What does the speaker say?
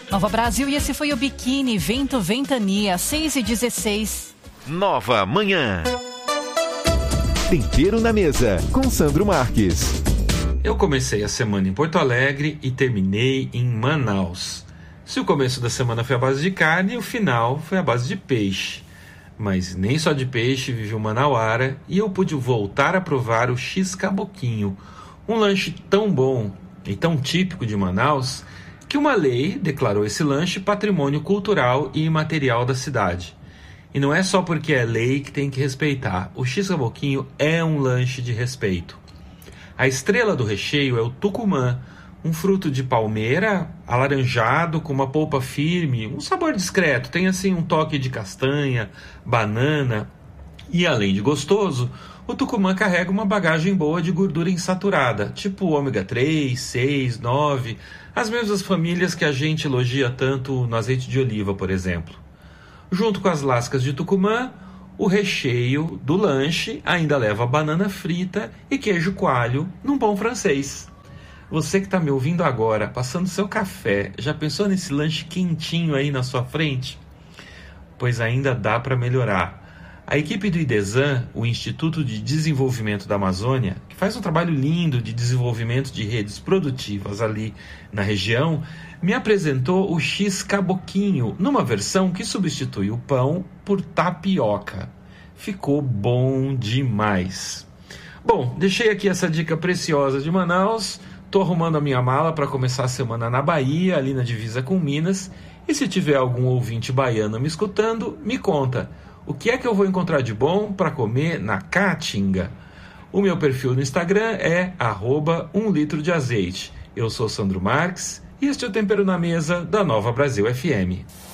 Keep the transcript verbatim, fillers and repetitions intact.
Nova Brasil, e esse foi o Biquíni, Vento Ventania, seis e dezesseis. Nova Manhã. Tempero na mesa, com Sandro Marques. Eu comecei a semana em Porto Alegre e terminei em Manaus. Se o começo da semana foi a base de carne, o final foi a base de peixe. Mas nem só de peixe vive o manauara, e eu pude voltar a provar o X-Caboquinho, um lanche tão bom e tão típico de Manaus, que uma lei declarou esse lanche patrimônio cultural e imaterial da cidade. E não é só porque é lei que tem que respeitar. O X-Caboquinho é um lanche de respeito. A estrela do recheio é o tucumã, um fruto de palmeira alaranjado com uma polpa firme, um sabor discreto, tem assim um toque de castanha, banana, e além de gostoso, o tucumã carrega uma bagagem boa de gordura insaturada, tipo ômega três, seis, nove, as mesmas famílias que a gente elogia tanto no azeite de oliva, por exemplo. Junto com as lascas de tucumã, o recheio do lanche ainda leva banana frita e queijo coalho num bom francês. Você que está me ouvindo agora, passando seu café, já pensou nesse lanche quentinho aí na sua frente? Pois ainda dá para melhorar. A equipe do IDESAN, o Instituto de Desenvolvimento da Amazônia, que faz um trabalho lindo de desenvolvimento de redes produtivas ali na região, me apresentou o X-Caboquinho, numa versão que substitui o pão por tapioca. Ficou bom demais. Bom, deixei aqui essa dica preciosa de Manaus. Tô arrumando a minha mala para começar a semana na Bahia, ali na divisa com Minas. E se tiver algum ouvinte baiano me escutando, me conta. O que é que eu vou encontrar de bom para comer na Caatinga? O meu perfil no Instagram é arroba um litro de azeite. Eu sou Sandro Marques e este é o Tempero na Mesa da Nova Brasil F M.